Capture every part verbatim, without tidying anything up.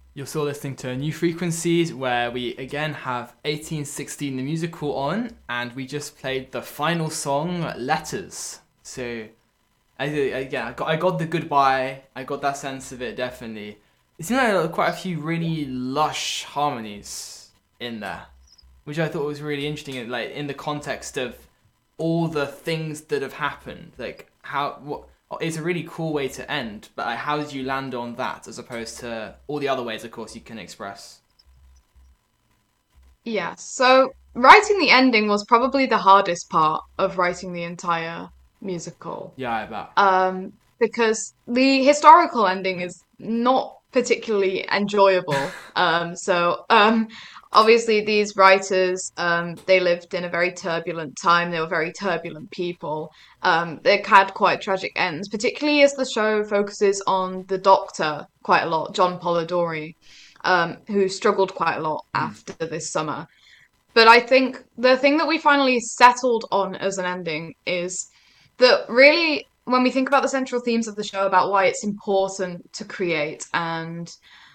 You're still listening to New Frequencies, where we again have eighteen sixteen the musical on, and we just played the final song, Letters. So, I, again, I got, I got the goodbye, I got that sense of it, definitely. It seemed like there were quite a few really lush harmonies in there, which I thought was really interesting, like in the context of all the things that have happened. Like, how, what, it's a really cool way to end, but like, how did you land on that as opposed to all the other ways, of course, you can express? Yeah, so writing the ending was probably the hardest part of writing the entire musical. Yeah, I bet. Um, because the historical ending is not particularly enjoyable. Um, so um, obviously these writers, um, they lived in a very turbulent time. They were very turbulent people. Um, they had quite tragic ends, particularly as the show focuses on the Doctor quite a lot, John Polidori, um, who struggled quite a lot Mm. after this summer. But I think the thing that we finally settled on as an ending is that really, when we think about the central themes of the show, about why it's important to create and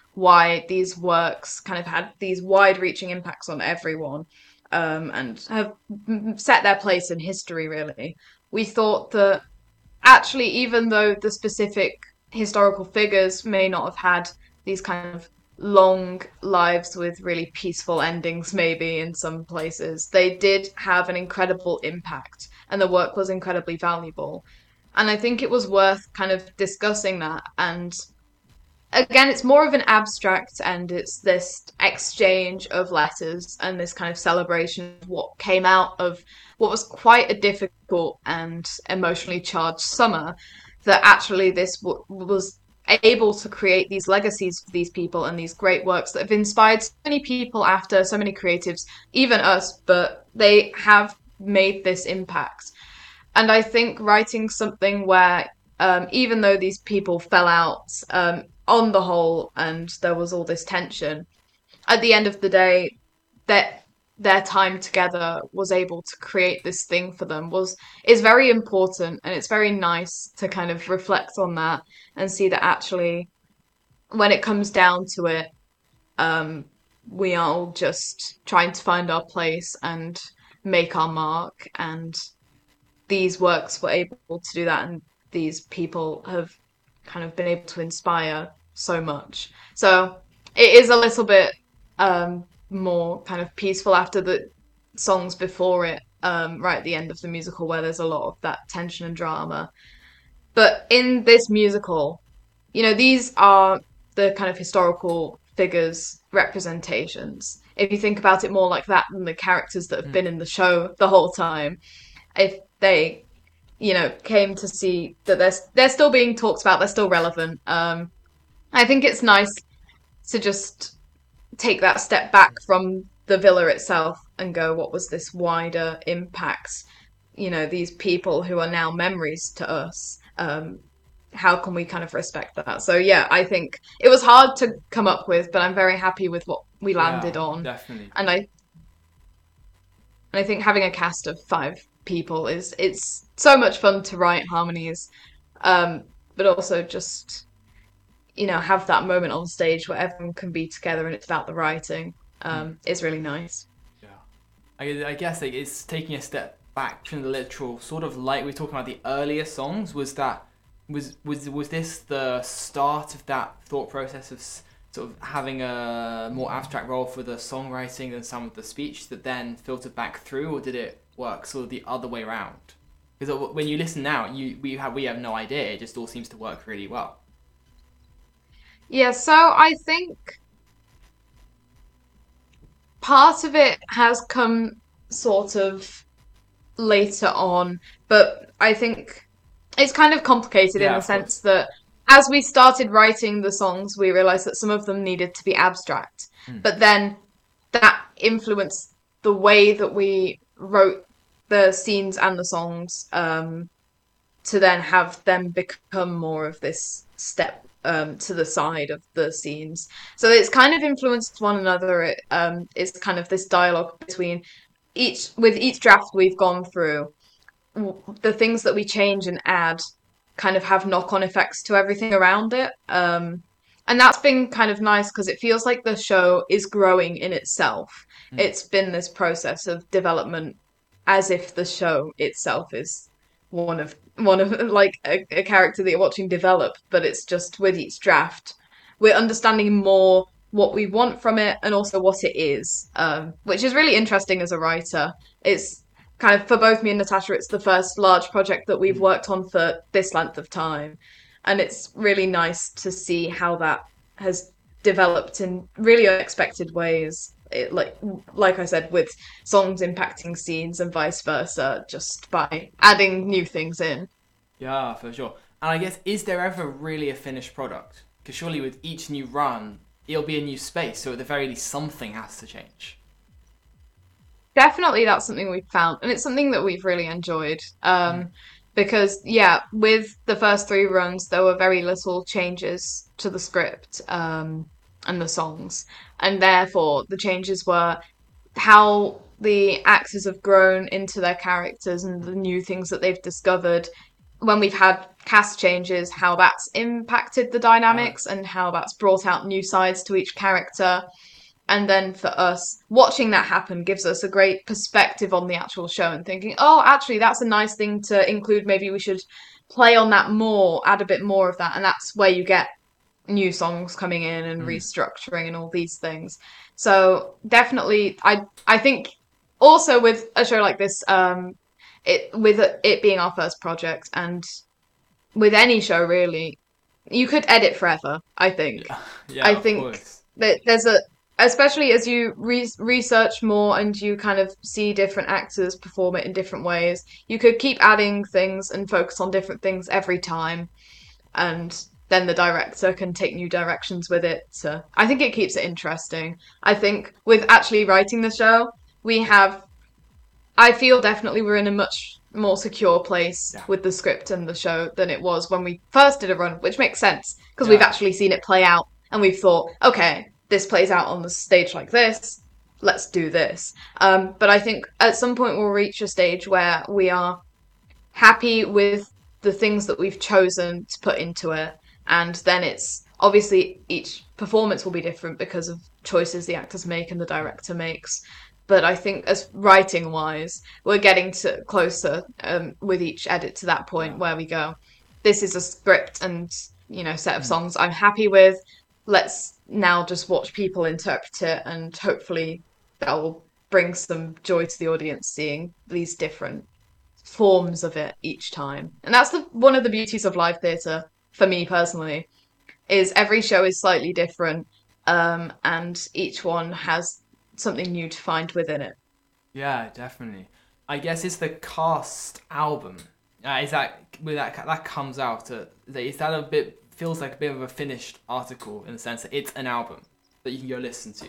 why these works kind of had these wide reaching impacts on everyone, um, and have set their place in history, really, we thought that actually, even though the specific historical figures may not have had these kind of long lives with really peaceful endings, maybe in some places, they did have an incredible impact and the work was incredibly valuable. And I think it was worth kind of discussing that. And again, it's more of an abstract and it's this exchange of letters and this kind of celebration of what came out of what was quite a difficult and emotionally charged summer, that actually this w- was able to create these legacies for these people and these great works that have inspired so many people after, so many creatives, even us, but they have made this impact. And I think writing something where, um, even though these people fell out, um, on the whole, and there was all this tension, at the end of the day, that their time together was able to create this thing for them was is very important, and it's very nice to kind of reflect on that and see that actually, when it comes down to it, um, we are all just trying to find our place and make our mark, and these works were able to do that, and these people have kind of been able to inspire so much. So it is a little bit um, more kind of peaceful after the songs before it, um, right at the end of the musical, where there's a lot of that tension and drama. But in this musical, you know, these are the kind of historical figures representations. If you think about it more like that than the characters that have Mm. been in the show the whole time, if they you know, came to see that they're they're still being talked about, they're still relevant. Um, I think it's nice to just take that step back from the villa itself and go, what was this wider impact? You know, these people who are now memories to us. Um, how can we kind of respect that? So yeah, I think it was hard to come up with, but I'm very happy with what we landed Yeah, on. definitely. And I and I think having a cast of five people is it's so much fun to write harmonies, um, but also just you know have that moment on stage where everyone can be together and it's about the writing. Mm. Um, is really nice. Yeah. I, I guess like, it's taking a step back from the literal, sort of like we were talking about the earlier songs. Was that was was was this the start of that thought process of sort of having a more abstract role for the songwriting than some of the speech that then filtered back through, or did it work sort of the other way around? Because when you listen now, you we have we have no idea. It just all seems to work really well. Yeah, so I think part of it has come sort of later on, but I think it's kind of complicated in Yeah, the of course. sense that as we started writing the songs, we realized that some of them needed to be abstract. Mm. But then that influenced the way that we wrote the scenes and the songs, um, to then have them become more of this step, um, to the side of the scenes. So it's kind of influenced one another. It, um, it's kind of this dialogue between each with each draft we've gone through, the things that we change and add kind of have knock-on effects to everything around it. Um, And that's been kind of nice because it feels like the show is growing in itself. Mm. It's been this process of development as if the show itself is one of one of like a, a character that you're watching develop, but it's just with each draft we're understanding more what we want from it and also what it is, um, which is really interesting as a writer. It's kind of for both me and Natasha, it's the first large project that we've Mm. worked on for this length of time, and it's really nice to see how that has developed in really unexpected ways. It, like like I said, with songs impacting scenes and vice versa, just by adding new things in. Yeah, for sure. And I guess, is there ever really a finished product? Because surely with each new run, it'll be a new space, so at the very least, something has to change. Definitely, that's something we've found, and it's something that we've really enjoyed. Mm. Um, because yeah, with the first three runs, there were very little changes to the script, um, and the songs, and therefore the changes were how the actors have grown into their characters and the new things that they've discovered. When we've had cast changes, how that's impacted the Uh, dynamics and how that's brought out new sides to each character. And then for us, watching that happen gives us a great perspective on the actual show and thinking, oh, actually, that's a nice thing to include. Maybe we should play on that more, add a bit more of that. And that's where you get new songs coming in and mm. restructuring and all these things. So definitely, I I think also with a show like this, um, it with it being our first project and with any show really, you could edit forever. I think. Yeah, yeah, I of think course. that there's a especially as you re- research more and you kind of see different actors perform it in different ways, you could keep adding things and focus on different things every time, and then the director can take new directions with it. So I think it keeps it interesting. I think with actually writing the show, we have I feel definitely we're in a much more secure place Yeah, with the script and the show than it was when we first did a run, which makes sense because we've yeah. actually seen it play out and we've thought, okay, this plays out on the stage like this, let's do this. Um, but I think at some point we'll reach a stage where we are happy with the things that we've chosen to put into it, and then it's obviously each performance will be different because of choices the actors make and the director makes. But I think as writing wise, we're getting to closer, um, with each edit to that point Yeah. where we go, this is a script and you know set of Mm. songs I'm happy with. Let's now just watch people interpret it, and hopefully that will bring some joy to the audience seeing these different forms of it each time. And that's the one of the beauties of live theatre for me personally, is every show is slightly different, um, and each one has something new to find within it. Yeah, definitely. I guess it's the cast album. Uh, is that with that that comes out? Uh, is that a bit feels like a bit of a finished article in the sense that it's an album that you can go listen to.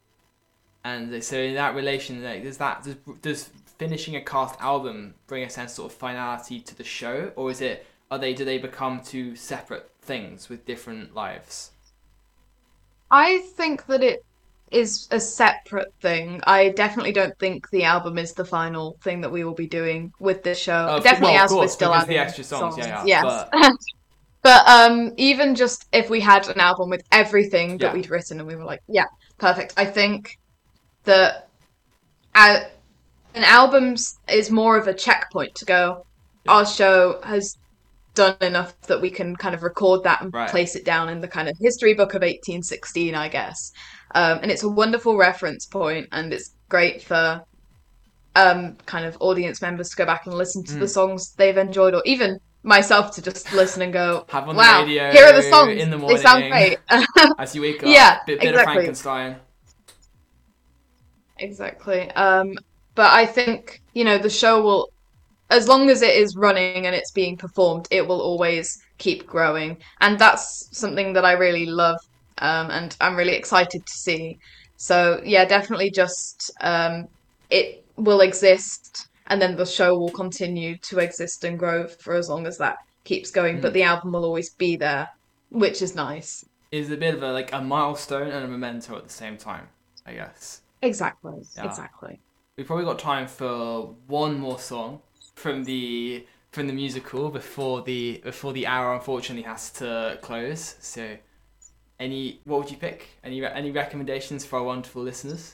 And so in that relation, like, does that does, does finishing a cast album bring a sense sort of finality to the show, or is it are they do they become two separate things with different lives? I think that it is a separate thing. I definitely don't think the album is the final thing that we will be doing with this show. Uh, f- Definitely well, of as we're course, still because the adding extra songs, yeah, songs, yeah. yes. But But um, even just if we had an album with everything that yeah, we'd written and we were like, yeah, perfect. I think that uh, an album is more of a checkpoint to go, yeah, our show has done enough that we can kind of record that and right. place it down in the kind of history book of eighteen sixteen, I guess. Um, and it's a wonderful reference point, and it's great for um, kind of audience members to go back and listen to the Mm. songs they've enjoyed, or even myself to just listen and go, Have on the wow, radio here are the songs. in the They sound morning great. as you wake Yeah, up. Bit bit of exactly. Frankenstein. Exactly. Um, but I think, you know, the show will, as long as it is running and it's being performed, it will always keep growing. And that's something that I really love, um, and I'm really excited to see. So, yeah, definitely just um, it will exist, and then the show will continue to exist and grow for as long as that keeps going. But Mm. the album will always be there, which is nice. Is a bit of a like a milestone and a memento at the same time, I guess. Exactly. Yeah. Exactly. We've probably got time for one more song from the from the musical before the before the hour unfortunately has to close. So any what would you pick? Any re- any recommendations for our wonderful listeners?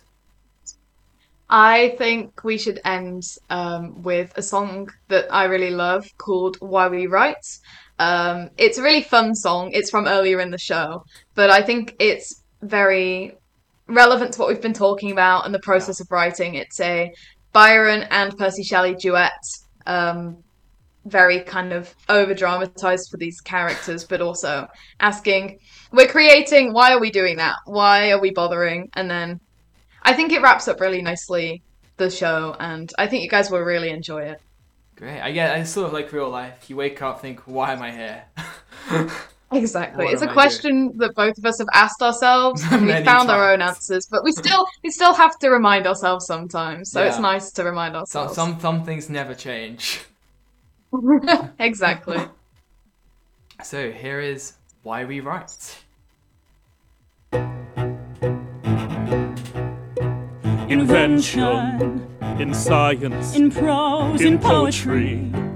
I think we should end um, with a song that I really love called Why We Write. Um, it's a really fun song. It's from earlier in the show, but I think it's very relevant to what we've been talking about and the Yeah. process of writing. It's a Byron and Percy Shelley duet, um, very kind of over dramatized for these characters, but also asking, we're creating, why are we doing that? Why are we bothering? And then I think it wraps up really nicely the show, and I think you guys will really enjoy it. Great. I get. It's sort of like real life. You wake up, think, why am I here? Exactly. What It's am a I doing? question that both of us have asked ourselves, and we've Many found our own times. answers, but we still we still have to remind ourselves sometimes. So it's Yeah. nice to remind Some ourselves. some some things never change. Exactly. So here is why we write. Invention, in science, in prose, in in poetry, poetry,